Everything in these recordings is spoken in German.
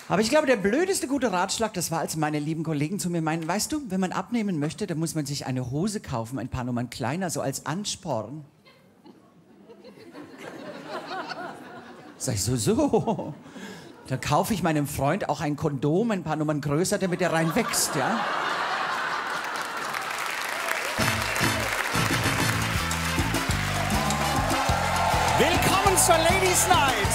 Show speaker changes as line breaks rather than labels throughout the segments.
Aber ich glaube, der blödeste gute Ratschlag, das war, als meine lieben Kollegen zu mir meinen, weißt du, wenn man abnehmen möchte, dann muss man sich eine Hose kaufen, ein paar Nummern kleiner, so als Ansporn. Sag ich so. Dann kaufe ich meinem Freund auch ein Kondom, ein paar Nummern größer, damit er rein wächst, ja? Willkommen zur Ladies Night.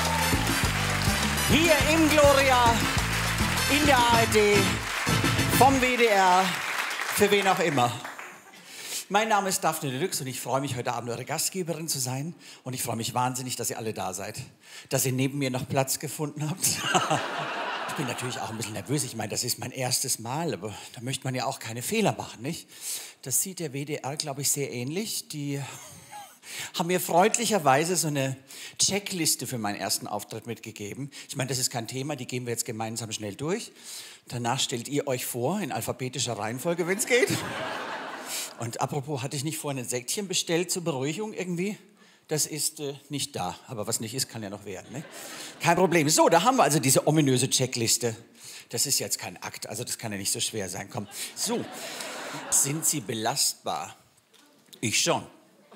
Hier im Gloria, in der ARD, vom WDR, für wen auch immer. Mein Name ist Daphne Deluxe und ich freue mich, heute Abend eure Gastgeberin zu sein. Und ich freue mich wahnsinnig, dass ihr alle da seid. Dass ihr neben mir noch Platz gefunden habt. Ich bin natürlich auch ein bisschen nervös. Ich meine, das ist mein erstes Mal, aber da möchte man ja auch keine Fehler machen, nicht? Das sieht der WDR, glaube ich, sehr ähnlich. Die haben mir freundlicherweise so eine Checkliste für meinen ersten Auftritt mitgegeben. Ich meine, das ist kein Thema, die gehen wir jetzt gemeinsam schnell durch. Danach stellt ihr euch vor, in alphabetischer Reihenfolge, wenn es geht. Und apropos, hatte ich nicht vorhin ein Säckchen bestellt zur Beruhigung irgendwie? Das ist nicht da, aber was nicht ist, kann ja noch werden. Ne? Kein Problem. So, da haben wir also diese ominöse Checkliste. Das ist jetzt kein Akt, also das kann ja nicht so schwer sein. Komm. So, sind Sie belastbar? Ich schon.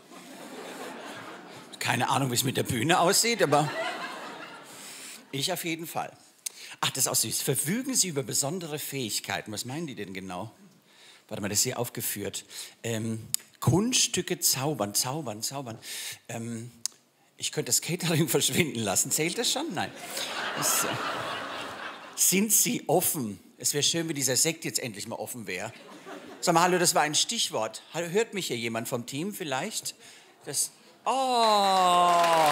Keine Ahnung, wie es mit der Bühne aussieht, aber ich auf jeden Fall. Ach, das ist auch süß. Verfügen Sie über besondere Fähigkeiten. Was meinen die denn genau? Warte mal, das ist hier aufgeführt. Kunststücke zaubern. Ich könnte das Catering verschwinden lassen. Zählt das schon? Nein. Sind Sie offen? Es wäre schön, wenn dieser Sekt jetzt endlich mal offen wäre. Sag mal, hallo, das war ein Stichwort. Hört mich hier jemand vom Team vielleicht? Das... Oh.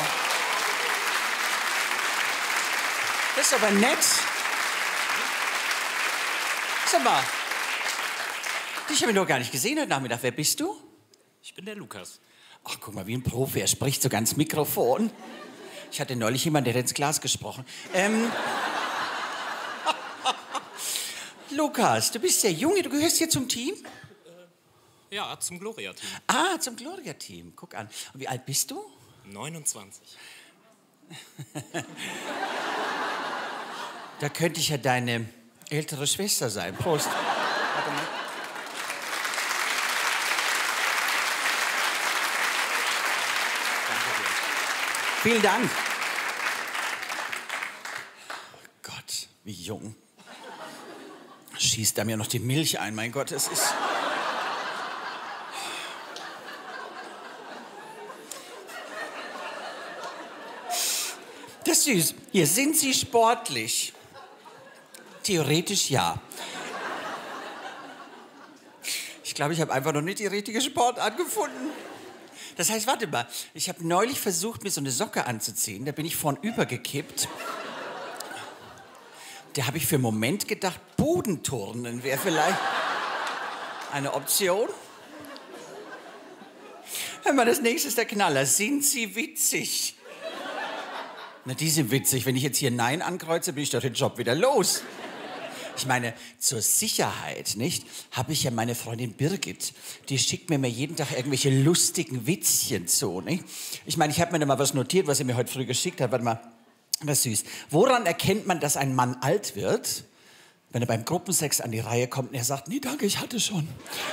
Das ist aber nett. Sag mal. Dich habe ich noch gar nicht gesehen heute Nachmittag. Wer bist du?
Ich bin der Lukas.
Ach, guck mal, wie ein Profi. Er spricht so ganz Mikrofon. Ich hatte neulich jemanden, der hat ins Glas gesprochen. Lukas, du bist der Junge, du gehörst hier zum Team?
Ja, zum Gloria-Team.
Ah, zum Gloria-Team. Guck an. Und wie alt bist du?
29.
Da könnte ich ja deine ältere Schwester sein. Prost. Warte mal. Danke dir. Vielen Dank. Oh Gott, wie jung. Schießt da mir noch die Milch ein, mein Gott, es ist... Das ist süß. Hier, sind Sie sportlich? Theoretisch ja. Ich glaube, ich habe einfach noch nicht die richtige Sportart gefunden. Das heißt, warte mal, ich habe neulich versucht, mir so eine Socke anzuziehen. Da bin ich vornüber gekippt. Da habe ich für einen Moment gedacht, Bodenturnen wäre vielleicht eine Option. Hör mal, das nächste ist der Knaller. Sind Sie witzig? Na, die sind witzig. Wenn ich jetzt hier Nein ankreuze, bin ich doch den Job wieder los. Ich meine, zur Sicherheit, nicht, habe ich ja meine Freundin Birgit. Die schickt mir jeden Tag irgendwelche lustigen Witzchen zu, nicht? Ich meine, ich habe mir da mal was notiert, was sie mir heute früh geschickt hat. Warte mal, das ist süß. Woran erkennt man, dass ein Mann alt wird? Wenn er beim Gruppensex an die Reihe kommt und er sagt, nee, danke, ich hatte schon.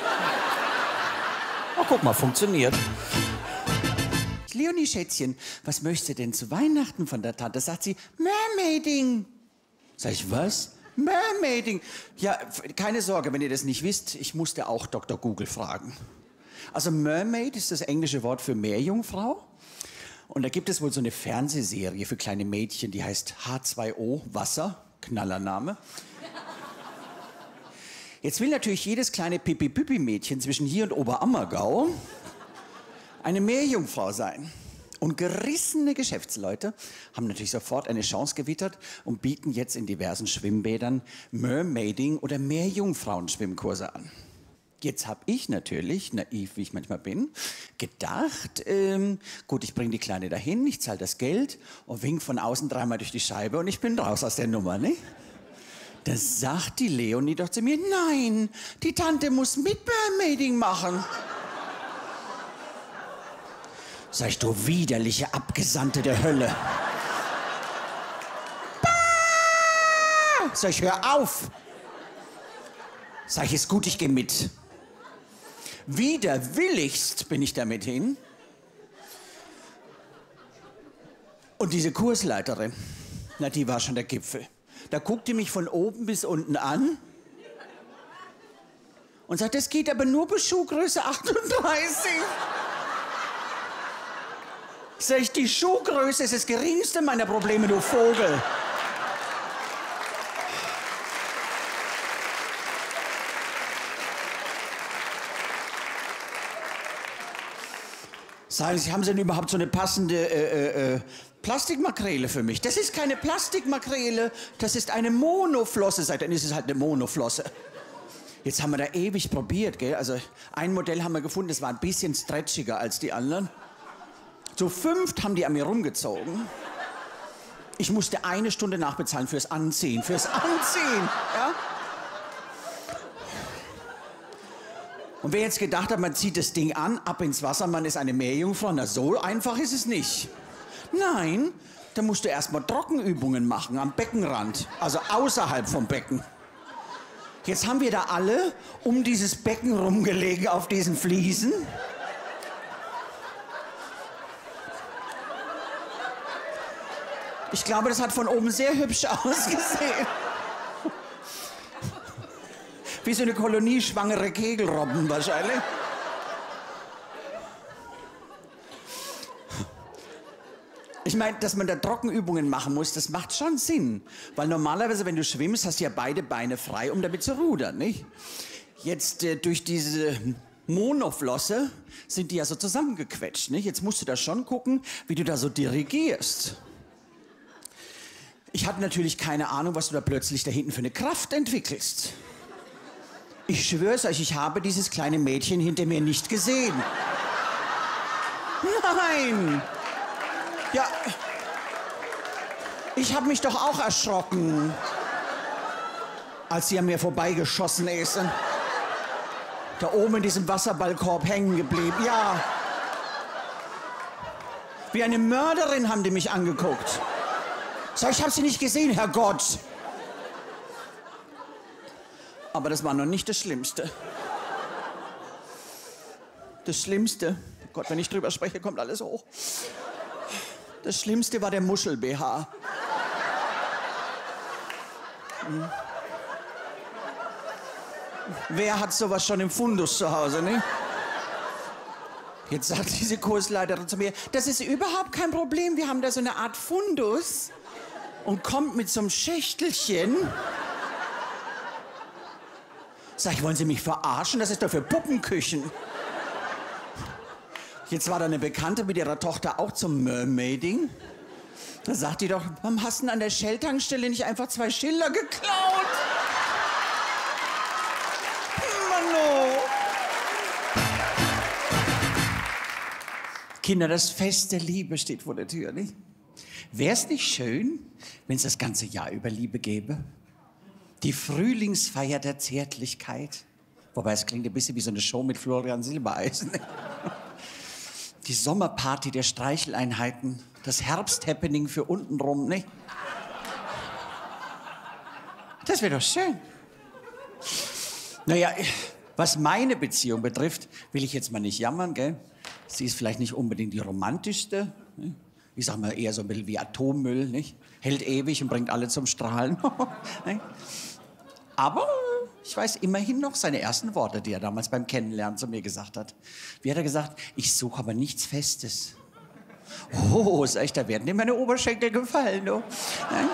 Oh, guck mal, funktioniert. Leonie, Schätzchen, was möchtest du denn zu Weihnachten von der Tante? Sagt sie, Mermaiding. Sag ich, was? Mermaiding. Ja, keine Sorge, wenn ihr das nicht wisst, ich musste auch Dr. Google fragen. Also Mermaid ist das englische Wort für Meerjungfrau. Und da gibt es wohl so eine Fernsehserie für kleine Mädchen, die heißt H2O, Wasser, Knallername. Jetzt will natürlich jedes kleine Pipi-Pipi-Mädchen zwischen hier und Oberammergau eine Meerjungfrau sein. Und gerissene Geschäftsleute haben natürlich sofort eine Chance gewittert und bieten jetzt in diversen Schwimmbädern Mermaiding- oder Meerjungfrauen-Schwimmkurse an. Jetzt habe ich natürlich, naiv wie ich manchmal bin, gedacht, gut, ich bringe die Kleine dahin, ich zahle das Geld und wink von außen dreimal durch die Scheibe und ich bin raus aus der Nummer, ne? Da sagt die Leonie doch zu mir, nein, die Tante muss mit Mermaiding machen. Sag ich, du widerliche Abgesandte der Hölle. Sag ich, hör auf. Sag ich, ist gut, ich gehe mit. Widerwilligst bin ich damit hin. Und diese Kursleiterin, na, die war schon der Gipfel. Da guckt die mich von oben bis unten an und sagt, das geht aber nur bis Schuhgröße 38. Sag ich, die Schuhgröße ist das geringste meiner Probleme, du Vogel. Sagen Sie, haben Sie denn überhaupt so eine passende Plastikmakrele für mich? Das ist keine Plastikmakrele, das ist eine Monoflosse. Dann ist es halt eine Monoflosse. Jetzt haben wir da ewig probiert, gell? Also ein Modell haben wir gefunden, das war ein bisschen stretchiger als die anderen. Zu 5 haben die an mir rumgezogen. Ich musste 1 Stunde nachbezahlen fürs Anziehen. Fürs Anziehen, ja? Und wer jetzt gedacht hat, man zieht das Ding an, ab ins Wasser, man ist eine Meerjungfrau, na so einfach ist es nicht. Nein, da musst du erstmal Trockenübungen machen am Beckenrand, also außerhalb vom Becken. Jetzt haben wir da alle um dieses Becken rumgelegen auf diesen Fliesen. Ich glaube, das hat von oben sehr hübsch ausgesehen. Wie so eine Kolonie schwangere Kegelrobben wahrscheinlich. Ich meine, dass man da Trockenübungen machen muss, das macht schon Sinn. Weil normalerweise, wenn du schwimmst, hast du ja beide Beine frei, um damit zu rudern, nicht? Jetzt durch diese Monoflosse sind die ja so zusammengequetscht, nicht? Jetzt musst du da schon gucken, wie du da so dirigierst. Ich hatte natürlich keine Ahnung, was du da plötzlich da hinten für eine Kraft entwickelst. Ich schwör's euch, ich habe dieses kleine Mädchen hinter mir nicht gesehen. Nein! Ja, ich habe mich doch auch erschrocken, als sie an mir vorbeigeschossen ist. Da oben in diesem Wasserballkorb hängen geblieben, ja. Wie eine Mörderin haben die mich angeguckt. Sag, ich habe sie nicht gesehen, Herrgott. Aber das war noch nicht das Schlimmste. Das Schlimmste, Gott, wenn ich drüber spreche, kommt alles hoch. Das Schlimmste war der Muschel-BH. Hm. Wer hat sowas schon im Fundus zu Hause, ne? Jetzt sagt diese Kursleiterin zu mir, das ist überhaupt kein Problem, wir haben da so eine Art Fundus und kommt mit so einem Schächtelchen. Sag ich, wollen Sie mich verarschen? Das ist doch für Puppenküchen. Jetzt war da eine Bekannte mit ihrer Tochter auch zum Mermaiding. Da sagt die doch, warum hast du denn an der Shell-Tankstelle nicht einfach 2 Schilder geklaut? Mano. Kinder, das Fest der Liebe steht vor der Tür, nicht? Wäre es nicht schön, wenn es das ganze Jahr über Liebe gäbe? Die Frühlingsfeier der Zärtlichkeit. Wobei, es klingt ein bisschen wie so eine Show mit Florian Silbereisen. Die Sommerparty der Streicheleinheiten. Das Herbsthappening für untenrum, nicht? Das wäre doch schön. Naja, was meine Beziehung betrifft, will ich jetzt mal nicht jammern, gell? Sie ist vielleicht nicht unbedingt die romantischste. Ne? Ich sag mal eher so ein bisschen wie Atommüll, nicht? Hält ewig und bringt alle zum Strahlen. Ne? Aber ich weiß immerhin noch seine ersten Worte, die er damals beim Kennenlernen zu mir gesagt hat. Wie hat er gesagt? Ich suche aber nichts Festes. Oh, sag ich, da werden dir meine Oberschenkel gefallen, du. Ja?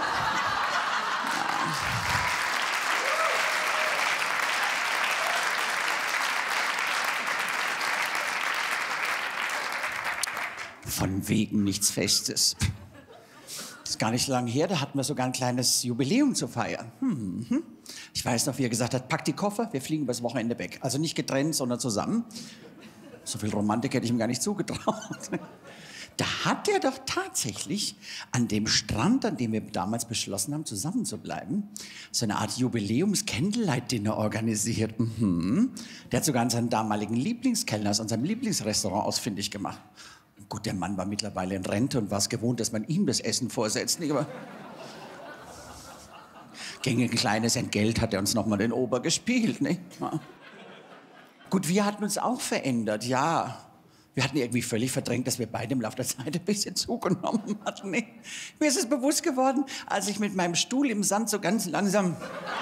Von wegen nichts Festes. Das ist gar nicht so lange her, da hatten wir sogar ein kleines Jubiläum zu feiern. Ich weiß noch, wie er gesagt hat, pack die Koffer, wir fliegen übers Wochenende weg. Also nicht getrennt, sondern zusammen. So viel Romantik hätte ich ihm gar nicht zugetraut. Da hat er doch tatsächlich an dem Strand, an dem wir damals beschlossen haben, zusammen zu bleiben, so eine Art Jubiläums-Candlelight-Dinner organisiert. Der hat sogar seinen damaligen Lieblingskellner aus unserem Lieblingsrestaurant ausfindig gemacht. Gut, der Mann war mittlerweile in Rente und war es gewohnt, dass man ihm das Essen vorsetzt. Nicht? Aber Gegen ein kleines Entgelt hat er uns noch mal den Ober gespielt, ne? Ja. Gut, wir hatten uns auch verändert, ja. Wir hatten irgendwie völlig verdrängt, dass wir beide im Laufe der Zeit ein bisschen zugenommen hatten. Ne? Mir ist es bewusst geworden, als ich mit meinem Stuhl im Sand so ganz langsam...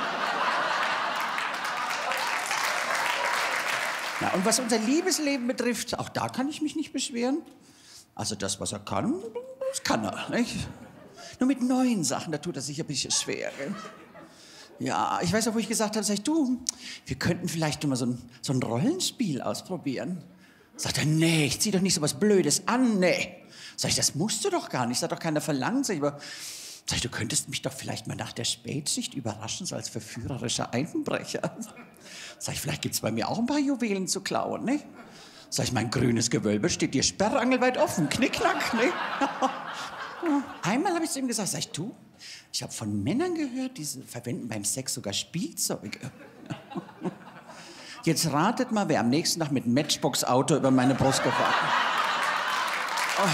Ja, und was unser Liebesleben betrifft, auch da kann ich mich nicht beschweren. Also das, was er kann, das kann er, nicht? Nur mit neuen Sachen, da tut er sich ein bisschen schwer, gell? Ja, ich weiß noch, wo ich gesagt habe, sag ich, du, wir könnten vielleicht mal so ein Rollenspiel ausprobieren. Sagt er, nee, ich zieh doch nicht so was Blödes an, nee. Sag ich, das musst du doch gar nicht, das hat doch keiner verlangt. Sag ich, du könntest mich doch vielleicht mal nach der Spätschicht überraschen, so als verführerischer Einbrecher. Sag ich, vielleicht gibt's bei mir auch ein paar Juwelen zu klauen, ne? Sag ich, mein grünes Gewölbe steht dir sperrangelweit offen, knickknack, ne? Einmal habe ich zu ihm gesagt, sag ich, du, ich habe von Männern gehört, die verwenden beim Sex sogar Spielzeuge. Jetzt ratet mal, wer am nächsten Tag mit einem Matchbox-Auto über meine Brust gefahren ist. Oh.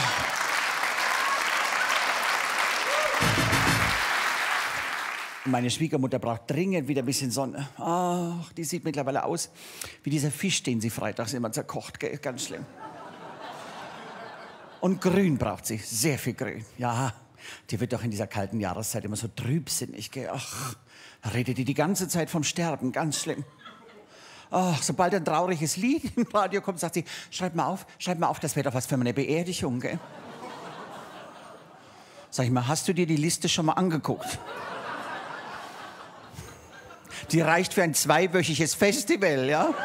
Meine Schwiegermutter braucht dringend wieder ein bisschen Sonne. Ach, die sieht mittlerweile aus wie dieser Fisch, den sie freitags immer zerkocht. Gell? Ganz schlimm. Und Grün braucht sie, sehr viel Grün. Ja, die wird doch in dieser kalten Jahreszeit immer so trübsinnig. Gell? Ach, da redet die ganze Zeit vom Sterben, ganz schlimm. Ach, sobald ein trauriges Lied im Radio kommt, sagt sie, schreib mal auf, das wäre doch was für meine Beerdigung. Gell? Sag ich mal, hast du dir die Liste schon mal angeguckt? Die reicht für ein 2-wöchiges Festival, ja?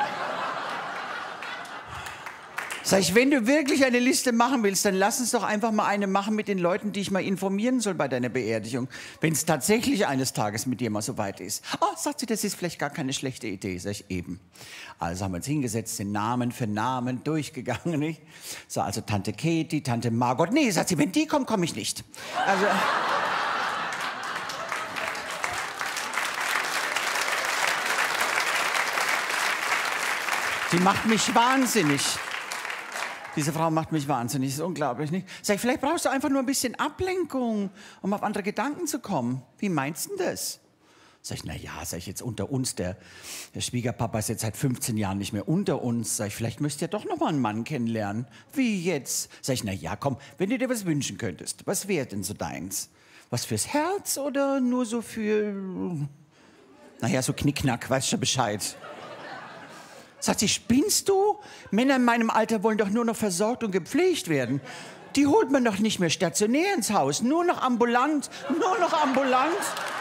Sag ich, wenn du wirklich eine Liste machen willst, dann lass uns doch einfach mal eine machen mit den Leuten, die ich mal informieren soll bei deiner Beerdigung. Wenn es tatsächlich eines Tages mit dir mal so weit ist. Oh, sagt sie, das ist vielleicht gar keine schlechte Idee. Sag ich, eben. Also haben wir uns hingesetzt, den Namen für Namen durchgegangen. Nicht? So, also Tante Katie, Tante Margot. Nee, sagt sie, wenn die kommen, komme ich nicht. Also... Die macht mich wahnsinnig. Diese Frau macht mich wahnsinnig, das ist unglaublich, nicht? Sag ich, vielleicht brauchst du einfach nur ein bisschen Ablenkung, um auf andere Gedanken zu kommen. Wie meinst du denn das? Sag ich, na ja, sag ich jetzt unter uns, der Schwiegerpapa ist jetzt seit 15 Jahren nicht mehr unter uns. Sag ich, vielleicht müsst ihr doch noch mal einen Mann kennenlernen. Wie jetzt? Sag ich, na ja, komm, wenn du dir was wünschen könntest, was wäre denn so deins? Was fürs Herz oder nur so für, naja, so Knickknack, weißt schon Bescheid. Sagt sie, spinnst du? Männer in meinem Alter wollen doch nur noch versorgt und gepflegt werden. Die holt man doch nicht mehr stationär ins Haus, nur noch ambulant, nur noch ambulant.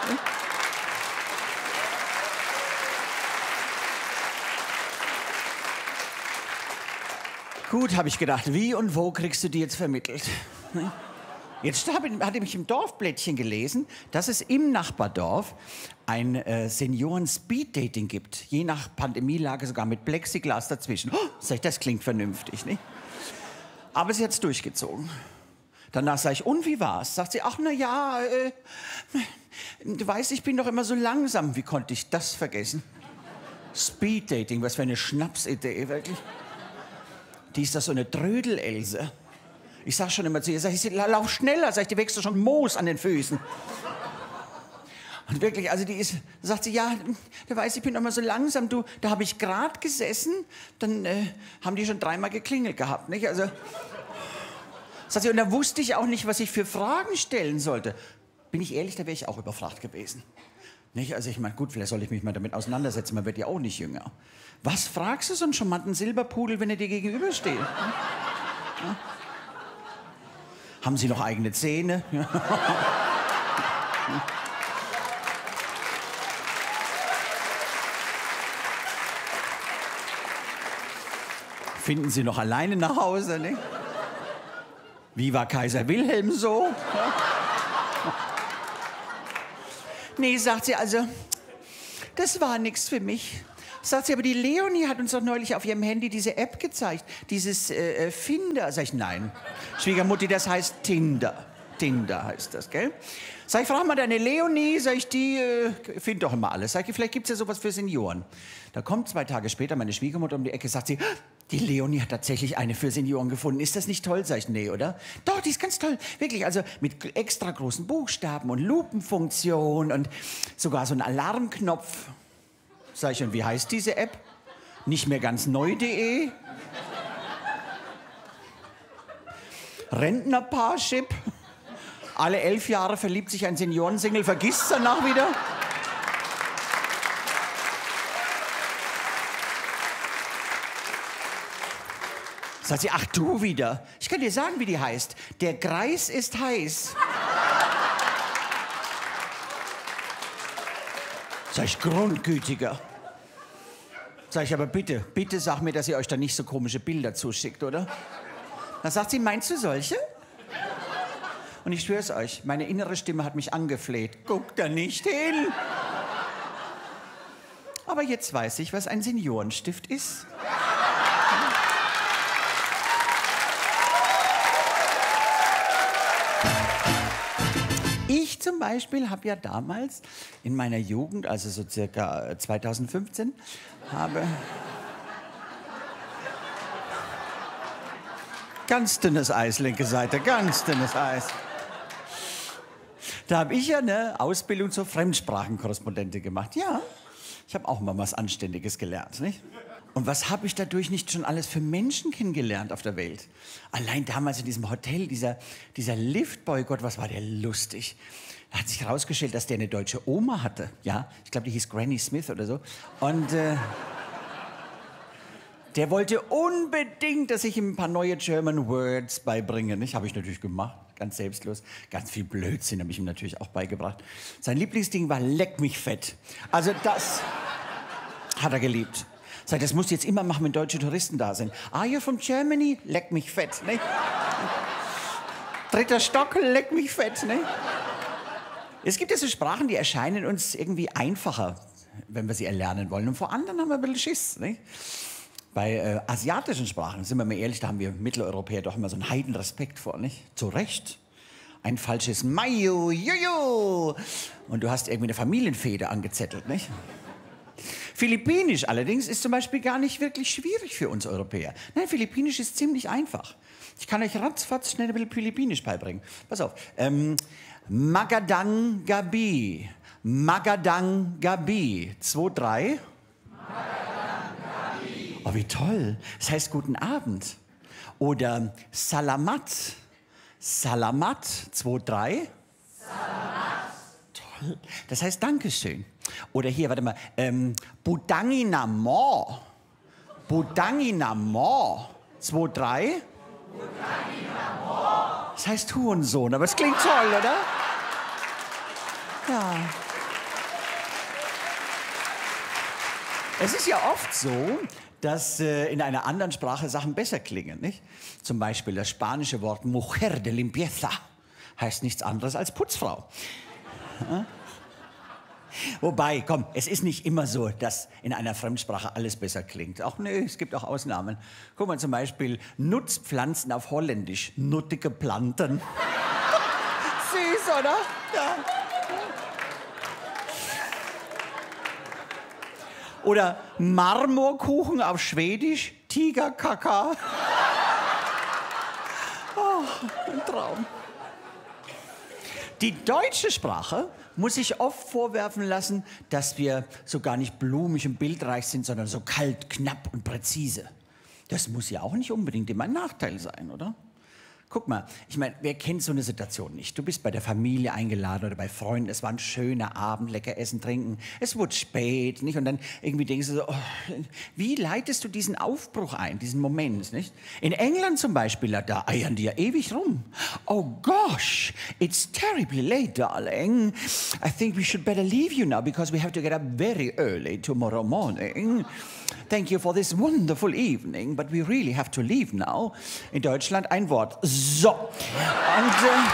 Gut, habe ich gedacht, wie und wo kriegst du die jetzt vermittelt? Jetzt hatte ich im Dorfblättchen gelesen, dass es im Nachbardorf ein Senioren-Speed-Dating gibt. Je nach Pandemielage sogar mit Plexiglas dazwischen. Oh, sag ich, das klingt vernünftig, nicht? Aber sie hat es durchgezogen. Danach sage ich, und wie war's? Sagt sie, ach na ja, du weißt, ich bin doch immer so langsam. Wie konnte ich das vergessen? Speed-Dating, was für eine Schnapsidee, wirklich. Die ist doch so eine Trödel-Else. Ich sag schon immer zu ihr, sag ich, lauf schneller, sag ich, die wächst doch schon Moos an den Füßen. Und wirklich, also die ist, sagt sie, ja, du weißt, ich bin doch mal so langsam, du, da habe ich gerade gesessen, dann haben die schon 3-mal geklingelt gehabt, nicht? Also, sagt sie, und da wusste ich auch nicht, was ich für Fragen stellen sollte. Bin ich ehrlich, da wäre ich auch überfragt gewesen. Nicht? Also ich meine, gut, vielleicht soll ich mich mal damit auseinandersetzen, man wird ja auch nicht jünger. Was fragst du so einen charmanten Silberpudel, wenn er dir gegenübersteht? Ja? Haben Sie noch eigene Zähne? Finden Sie noch alleine nach Hause? Ne? Wie war Kaiser Wilhelm so? Nee, sagt sie, also, das war nichts für mich. Sagt sie, aber die Leonie hat uns doch neulich auf ihrem Handy diese App gezeigt, dieses Finder. Sag ich, nein, Schwiegermutti, das heißt Tinder. Tinder heißt das, gell? Sag ich, frag mal deine Leonie, sag ich, die findet doch immer alles. Sag ich, vielleicht gibt's ja sowas für Senioren. Da kommt 2 Tage später meine Schwiegermutter um die Ecke, sagt sie, die Leonie hat tatsächlich eine für Senioren gefunden. Ist das nicht toll? Sag ich, nee, oder? Doch, die ist ganz toll. Wirklich, also mit extra großen Buchstaben und Lupenfunktion und sogar so ein Alarmknopf. Sag ich, und wie heißt diese App? Nicht mehr ganz neu.de? Rentnerpaarship? Alle 11 Jahre verliebt sich ein Seniorensingle, vergisst es danach wieder? Sagt sie, ach du wieder. Ich kann dir sagen, wie die heißt. Der Greis ist heiß. Sag ich, grundgütiger. Sag ich, aber bitte, bitte sag mir, dass ihr euch da nicht so komische Bilder zuschickt, oder? Dann sagt sie, meinst du solche? Und ich schwör's euch, meine innere Stimme hat mich angefleht. Guck da nicht hin. Aber jetzt weiß ich, was ein Seniorenstift ist. Ich zum Beispiel habe ja damals in meiner Jugend, also so circa 2015, ganz dünnes Eis, linke Seite, ganz dünnes Eis. Da habe ich ja eine Ausbildung zur Fremdsprachenkorrespondentin gemacht. Ja, ich habe auch mal was Anständiges gelernt, nicht? Und was habe ich dadurch nicht schon alles für Menschen kennengelernt auf der Welt? Allein damals in diesem Hotel, dieser Liftboy, Gott, was war der lustig. Da hat sich herausgestellt, dass der eine deutsche Oma hatte. Ja, ich glaube, die hieß Granny Smith oder so. Und der wollte unbedingt, dass ich ihm ein paar neue German Words beibringe. Nicht? Habe ich natürlich gemacht, ganz selbstlos. Ganz viel Blödsinn habe ich ihm natürlich auch beigebracht. Sein Lieblingsding war Leck mich fett. Also das hat er geliebt. Sag, das musst du jetzt immer machen, wenn deutsche Touristen da sind. Are you from Germany? Leck mich fett. Ne? 3. Stock, leck mich fett. Ne? Es gibt ja so Sprachen, die erscheinen uns irgendwie einfacher, wenn wir sie erlernen wollen. Und vor anderen haben wir ein bisschen Schiss. Ne? Bei asiatischen Sprachen, sind wir mal ehrlich, da haben wir Mitteleuropäer doch immer so einen Heidenrespekt vor. Nicht? Zu Recht. Ein falsches Mayo, Jojo. Und du hast irgendwie eine Familienfehde angezettelt. Nicht? Philippinisch allerdings ist zum Beispiel gar nicht wirklich schwierig für uns Europäer. Nein, Philippinisch ist ziemlich einfach. Ich kann euch ratzfatz schnell ein bisschen Philippinisch beibringen. Pass auf. Magadang Gabi. Magadang Gabi. 2, 3. Magadang Gabi. Oh, wie toll. Das heißt guten Abend. Oder Salamat. Salamat. 2, 3. Salamat. Toll. Das heißt Dankeschön. Oder hier, warte mal, Budanginamo. Budanginamo. 2, 3. Budanginamo. Das heißt Hurensohn, aber es klingt toll, oder? Ja. Es ist ja oft so, dass in einer anderen Sprache Sachen besser klingen, nicht? Zum Beispiel das spanische Wort Mujer de Limpieza heißt nichts anderes als Putzfrau. Ja? Wobei, komm, es ist nicht immer so, dass in einer Fremdsprache alles besser klingt. Auch nee, es gibt auch Ausnahmen. Guck mal zum Beispiel Nutzpflanzen auf Holländisch. Nuttige Planten. Süß, oder? Ja. Oder Marmorkuchen auf Schwedisch. Tigerkaka. Oh, ein Traum. Die deutsche Sprache muss sich oft vorwerfen lassen, dass wir so gar nicht blumig und bildreich sind, sondern so kalt, knapp und präzise. Das muss ja auch nicht unbedingt immer ein Nachteil sein, oder? Guck mal, ich meine, wer kennt so eine Situation nicht? Du bist bei der Familie eingeladen oder bei Freunden, es war ein schöner Abend, lecker essen, trinken, es wurde spät, nicht? Und dann irgendwie denkst du so, oh, wie leitest du diesen Aufbruch ein, diesen Moment, nicht? In England zum Beispiel, da eiern die ja ewig rum. Oh gosh, it's terribly late, darling. I think we should better leave you now because we have to get up very early tomorrow morning. Thank you for this wonderful evening, but we really have to leave now. In Deutschland ein Wort. So. Und,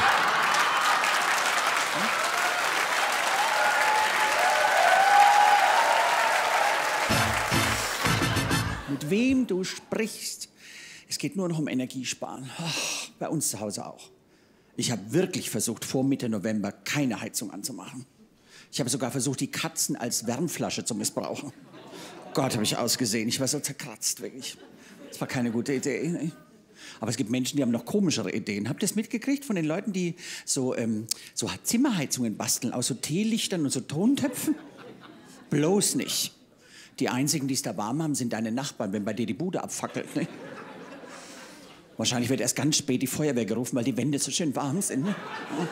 mit wem du sprichst, es geht nur noch um Energiesparen. Oh, bei uns zu Hause auch. Ich habe wirklich versucht, vor Mitte November keine Heizung anzumachen. Ich habe sogar versucht, die Katzen als Wärmflasche zu missbrauchen. Gott, habe ich ausgesehen. Ich war so zerkratzt, wirklich. Das war keine gute Idee. Ne? Aber es gibt Menschen, die haben noch komischere Ideen. Habt ihr das mitgekriegt von den Leuten, die so Zimmerheizungen basteln aus so Teelichtern und so Tontöpfen? Bloß nicht. Die einzigen, die es da warm haben, sind deine Nachbarn, wenn bei dir die Bude abfackelt. Ne? Wahrscheinlich wird erst ganz spät die Feuerwehr gerufen, weil die Wände so schön warm sind. Ne?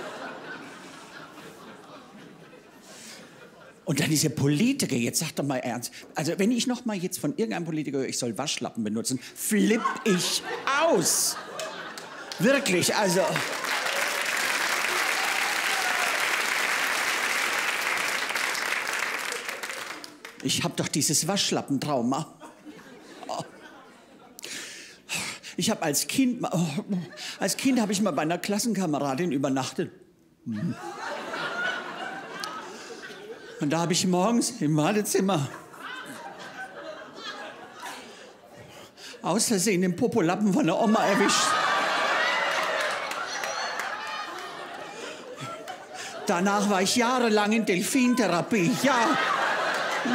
Und dann diese Politiker, jetzt sag doch mal ernst. Also wenn ich noch mal jetzt von irgendeinem Politiker höre, ich soll Waschlappen benutzen, flipp ich aus. Wirklich, also. Ich hab doch dieses Waschlappentrauma. Oh. Ich habe als Kind habe ich mal bei einer Klassenkameradin übernachtet. Und da habe ich morgens im Badezimmer aus Versehen den Popolappen von der Oma erwischt. Danach war ich jahrelang in Delfintherapie, ja.